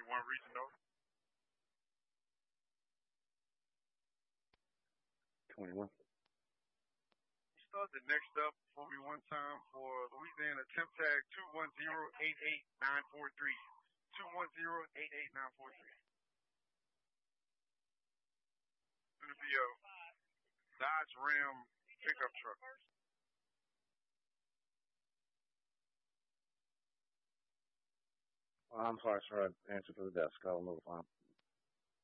one reason though. 21. Start the next up for me one time for Louisiana temp tag 210-88943. 210-88943. It's gonna be a Dodge Ram pickup truck. I'm sorry, sir. I answered for the desk. I'll notify him.